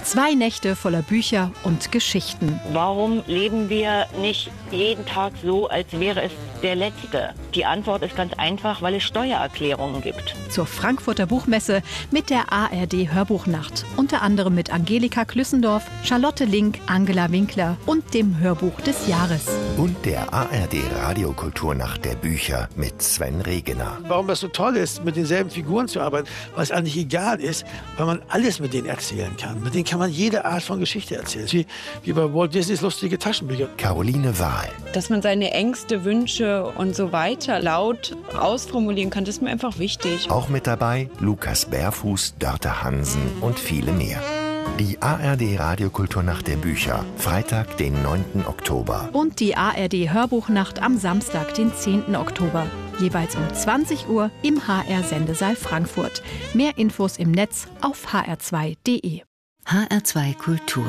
2 Nächte voller Bücher und Geschichten. Warum leben wir nicht jeden Tag so, als wäre es der letzte? Die Antwort ist ganz einfach, weil es Steuererklärungen gibt. Zur Frankfurter Buchmesse mit der ARD Hörbuchnacht. Unter anderem mit Angelika Klüssendorf, Charlotte Link, Angela Winkler und dem Hörbuch des Jahres. Und der ARD Radiokulturnacht der Bücher mit Sven Regener. Warum das so toll ist, mit denselben Figuren zu arbeiten, weil es eigentlich egal ist, weil man alles mit denen erzählen kann. Mit denen kann man jede Art von Geschichte erzählen. Wie bei Walt Disneys lustige Taschenbücher. Caroline Wahl. Dass man seine Ängste, Wünsche und so weiter laut ausformulieren kann, das ist mir einfach wichtig. Auch mit dabei Lukas Bärfuß, Dörte Hansen und viele mehr. Die ARD Radiokulturnacht der Bücher, Freitag, den 9. Oktober. Und die ARD Hörbuchnacht am Samstag, den 10. Oktober. Jeweils um 20 Uhr im HR-Sendesaal Frankfurt. Mehr Infos im Netz auf hr2.de. HR2 Kultur.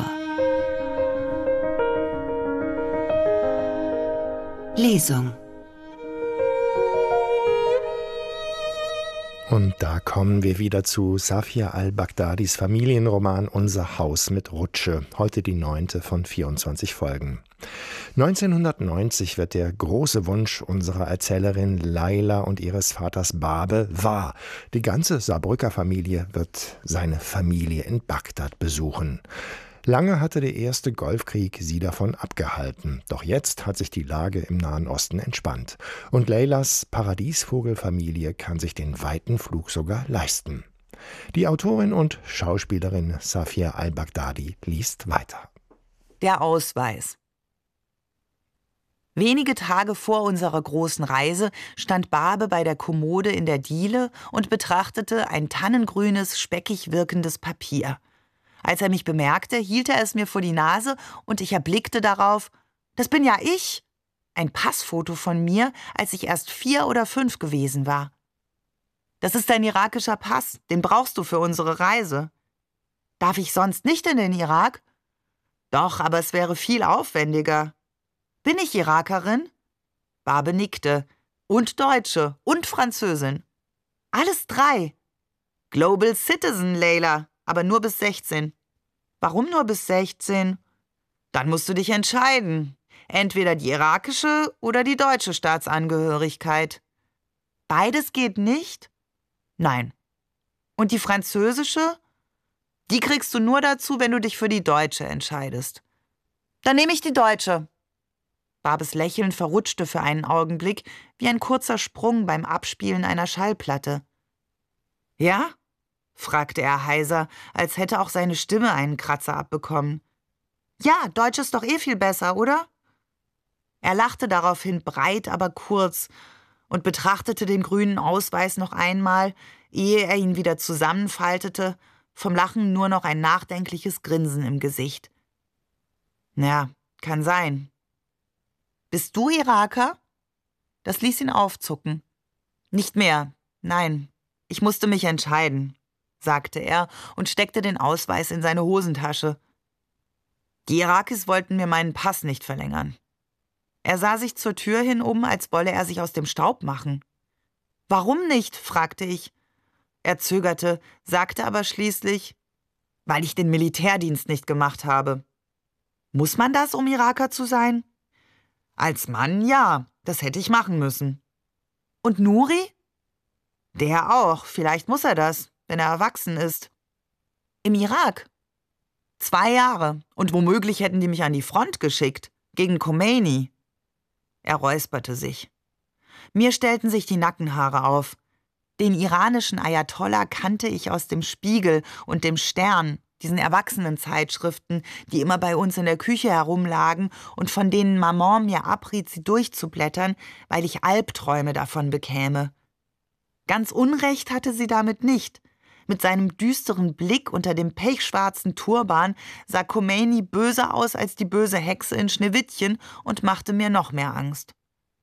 Lesung. Und da kommen wir wieder zu Safia al-Baghdadis Familienroman Unser Haus mit Rutsche. Heute die 9. von 24 Folgen. 1990 wird der große Wunsch unserer Erzählerin Laila und ihres Vaters Babe wahr. Die ganze Saarbrücker Familie wird seine Familie in Bagdad besuchen. Lange hatte der erste Golfkrieg sie davon abgehalten. Doch jetzt hat sich die Lage im Nahen Osten entspannt. Und Leylas Paradiesvogelfamilie kann sich den weiten Flug sogar leisten. Die Autorin und Schauspielerin Safia al-Baghdadi liest weiter. Der Ausweis. Wenige Tage vor unserer großen Reise stand Babe bei der Kommode in der Diele und betrachtete ein tannengrünes, speckig wirkendes Papier. Als er mich bemerkte, hielt er es mir vor die Nase und ich erblickte darauf: Das bin ja ich! Ein Passfoto von mir, als ich erst 4 oder 5 gewesen war. Das ist ein irakischer Pass, den brauchst du für unsere Reise. Darf ich sonst nicht in den Irak? Doch, aber es wäre viel aufwendiger. Bin ich Irakerin? Babe nickte. Und Deutsche und Französin. Alles 3. Global Citizen, Leila. Aber nur bis 16. Warum nur bis 16? Dann musst du dich entscheiden. Entweder die irakische oder die deutsche Staatsangehörigkeit. Beides geht nicht? Nein. Und die französische? Die kriegst du nur dazu, wenn du dich für die deutsche entscheidest. Dann nehme ich die deutsche. Babes Lächeln verrutschte für einen Augenblick wie ein kurzer Sprung beim Abspielen einer Schallplatte. Ja? Fragte er heiser, als hätte auch seine Stimme einen Kratzer abbekommen. Ja, Deutsch ist doch eh viel besser, oder? Er lachte daraufhin breit, aber kurz und betrachtete den grünen Ausweis noch einmal, ehe er ihn wieder zusammenfaltete, vom Lachen nur noch ein nachdenkliches Grinsen im Gesicht. Ja, kann sein. Bist du Iraker? Das ließ ihn aufzucken. Nicht mehr, nein, ich musste mich entscheiden, sagte er und steckte den Ausweis in seine Hosentasche. Die Irakis wollten mir meinen Pass nicht verlängern. Er sah sich zur Tür hin um, als wolle er sich aus dem Staub machen. »Warum nicht?« fragte ich. Er zögerte, sagte aber schließlich, »weil ich den Militärdienst nicht gemacht habe.« »Muss man das, um Iraker zu sein?« »Als Mann, ja, das hätte ich machen müssen.« »Und Nuri?« »Der auch, vielleicht muss er das, wenn er erwachsen ist.« »Im Irak?« 2 Jahre, und womöglich hätten die mich an die Front geschickt, gegen Khomeini.« Er räusperte sich. Mir stellten sich die Nackenhaare auf. Den iranischen Ayatollah kannte ich aus dem Spiegel und dem Stern, diesen Erwachsenenzeitschriften, die immer bei uns in der Küche herumlagen und von denen Maman mir abriet, sie durchzublättern, weil ich Albträume davon bekäme. Ganz Unrecht hatte sie damit nicht. Mit seinem düsteren Blick unter dem pechschwarzen Turban sah Khomeini böser aus als die böse Hexe in Schneewittchen und machte mir noch mehr Angst.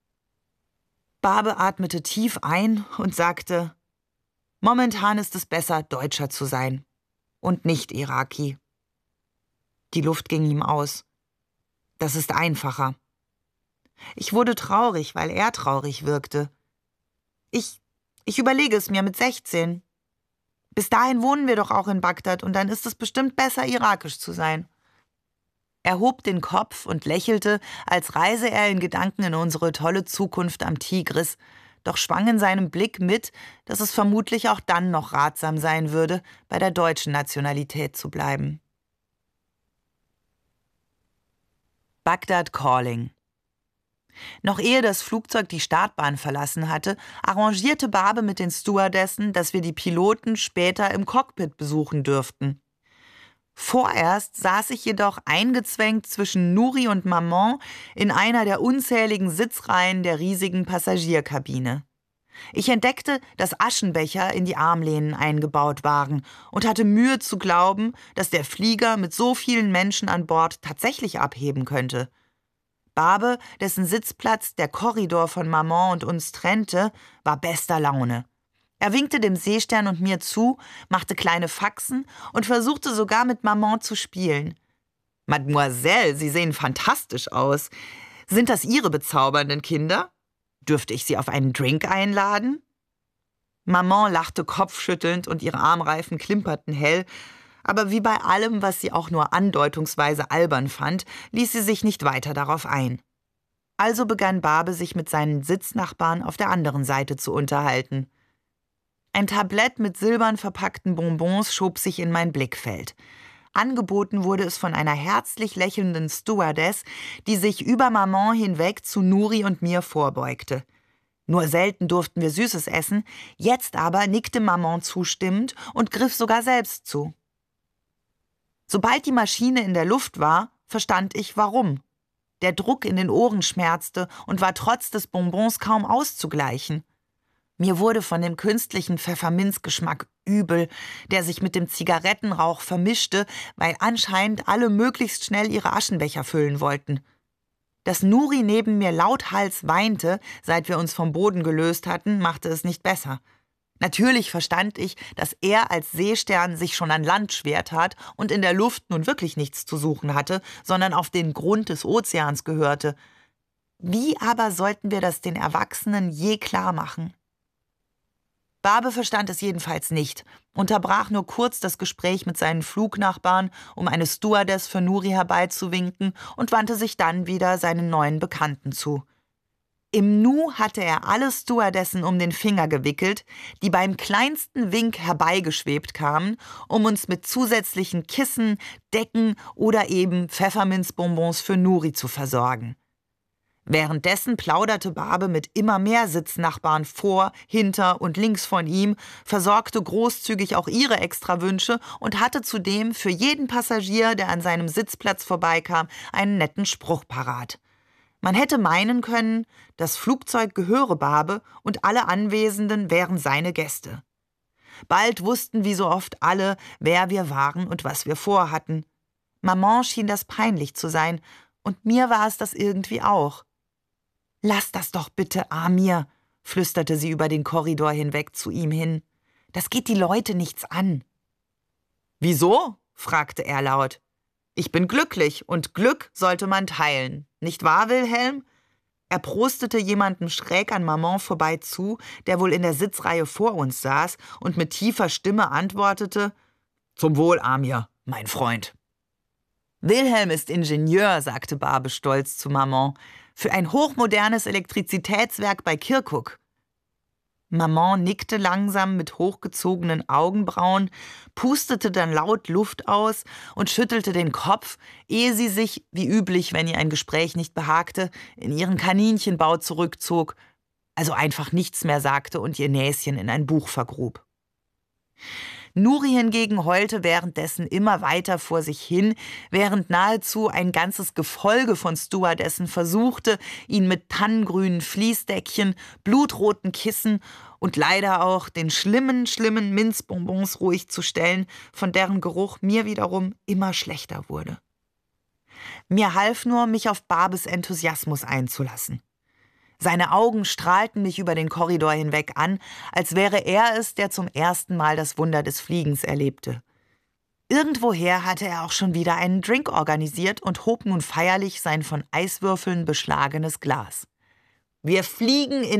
Babe atmete tief ein und sagte, momentan ist es besser, Deutscher zu sein und nicht Iraki. Die Luft ging ihm aus. Das ist einfacher. Ich wurde traurig, weil er traurig wirkte. Ich überlege es mir mit 16. Bis dahin wohnen wir doch auch in Bagdad und dann ist es bestimmt besser, irakisch zu sein. Er hob den Kopf und lächelte, als reise er in Gedanken in unsere tolle Zukunft am Tigris, doch schwang in seinem Blick mit, dass es vermutlich auch dann noch ratsam sein würde, bei der deutschen Nationalität zu bleiben. Bagdad Calling. Noch ehe das Flugzeug die Startbahn verlassen hatte, arrangierte Barbe mit den Stewardessen, dass wir die Piloten später im Cockpit besuchen dürften. Vorerst saß ich jedoch eingezwängt zwischen Nuri und Maman in einer der unzähligen Sitzreihen der riesigen Passagierkabine. Ich entdeckte, dass Aschenbecher in die Armlehnen eingebaut waren und hatte Mühe zu glauben, dass der Flieger mit so vielen Menschen an Bord tatsächlich abheben könnte. Barbe, dessen Sitzplatz der Korridor von Maman und uns trennte, war bester Laune. Er winkte dem Seestern und mir zu, machte kleine Faxen und versuchte sogar mit Maman zu spielen. »Mademoiselle, Sie sehen fantastisch aus. Sind das Ihre bezaubernden Kinder? Dürfte ich Sie auf einen Drink einladen?« Maman lachte kopfschüttelnd und ihre Armreifen klimperten hell, aber wie bei allem, was sie auch nur andeutungsweise albern fand, ließ sie sich nicht weiter darauf ein. Also begann Barbe sich mit seinen Sitznachbarn auf der anderen Seite zu unterhalten. Ein Tablett mit silbern verpackten Bonbons schob sich in mein Blickfeld. Angeboten wurde es von einer herzlich lächelnden Stewardess, die sich über Maman hinweg zu Nuri und mir vorbeugte. Nur selten durften wir Süßes essen, jetzt aber nickte Maman zustimmend und griff sogar selbst zu. Sobald die Maschine in der Luft war, verstand ich, warum. Der Druck in den Ohren schmerzte und war trotz des Bonbons kaum auszugleichen. Mir wurde von dem künstlichen Pfefferminzgeschmack übel, der sich mit dem Zigarettenrauch vermischte, weil anscheinend alle möglichst schnell ihre Aschenbecher füllen wollten. Dass Nuri neben mir lauthals weinte, seit wir uns vom Boden gelöst hatten, machte es nicht besser. Natürlich verstand ich, dass er als Seestern sich schon an Land schwer tat und in der Luft nun wirklich nichts zu suchen hatte, sondern auf den Grund des Ozeans gehörte. Wie aber sollten wir das den Erwachsenen je klar machen? Barbe verstand es jedenfalls nicht, unterbrach nur kurz das Gespräch mit seinen Flugnachbarn, um eine Stewardess für Nuri herbeizuwinken und wandte sich dann wieder seinen neuen Bekannten zu. Im Nu hatte er alle Stewardessen um den Finger gewickelt, die beim kleinsten Wink herbeigeschwebt kamen, um uns mit zusätzlichen Kissen, Decken oder eben Pfefferminzbonbons für Nuri zu versorgen. Währenddessen plauderte Barbe mit immer mehr Sitznachbarn vor, hinter und links von ihm, versorgte großzügig auch ihre Extrawünsche und hatte zudem für jeden Passagier, der an seinem Sitzplatz vorbeikam, einen netten Spruch parat. Man hätte meinen können, das Flugzeug gehöre Barbe und alle Anwesenden wären seine Gäste. Bald wussten wie so oft alle, wer wir waren und was wir vorhatten. Maman schien das peinlich zu sein, und mir war es das irgendwie auch. »Lass das doch bitte, Amir«, flüsterte sie über den Korridor hinweg zu ihm hin. »Das geht die Leute nichts an.« »Wieso?« fragte er laut. »Ich bin glücklich, und Glück sollte man teilen. Nicht wahr, Wilhelm?« Er prostete jemandem schräg an Maman vorbei zu, der wohl in der Sitzreihe vor uns saß, und mit tiefer Stimme antwortete: »Zum Wohl, Amir, mein Freund.« »Wilhelm ist Ingenieur«, sagte Barbe stolz zu Maman, »für ein hochmodernes Elektrizitätswerk bei Kirkuk.« Maman nickte langsam mit hochgezogenen Augenbrauen, pustete dann laut Luft aus und schüttelte den Kopf, ehe sie sich, wie üblich, wenn ihr ein Gespräch nicht behagte, in ihren Kaninchenbau zurückzog, also einfach nichts mehr sagte und ihr Näschen in ein Buch vergrub. Nuri hingegen heulte währenddessen immer weiter vor sich hin, während nahezu ein ganzes Gefolge von Stewardessen versuchte, ihn mit tannengrünen Fließdeckchen, blutroten Kissen und leider auch den schlimmen Minzbonbons ruhig zu stellen, von deren Geruch mir wiederum immer schlechter wurde. Mir half nur, mich auf Barbes Enthusiasmus einzulassen. Seine Augen strahlten mich über den Korridor hinweg an, als wäre er es, der zum ersten Mal das Wunder des Fliegens erlebte. Irgendwoher hatte er auch schon wieder einen Drink organisiert und hob nun feierlich sein von Eiswürfeln beschlagenes Glas. »Wir fliegen in